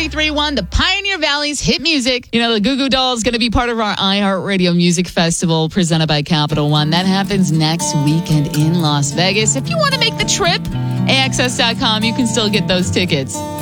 93.1, the Pioneer Valley's hit music. You know, the Goo Goo Dolls is going to be part of our iHeartRadio Music Festival presented by Capital One. That happens next weekend in Las Vegas. If you want to make the trip, AXS.com, you can still get those tickets.